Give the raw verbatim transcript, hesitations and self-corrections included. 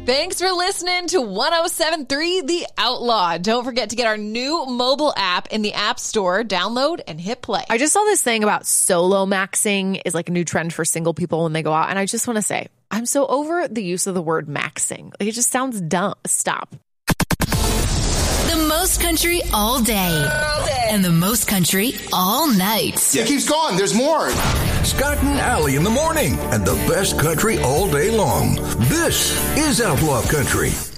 Thanks for listening to one oh seven point three The Outlaw. Don't forget to get our new mobile app in the App Store. Download and hit play. I just saw this thing about solo maxing is like a new trend for single people when they go out. And I just want to say, I'm so over the use of the word maxing. Like, it just sounds dumb. Stop. The most country all day. all day. And the most country all night. It keeps going. There's more. Scott and Allie in the morning. And the best country all day long. This is Outlaw Country.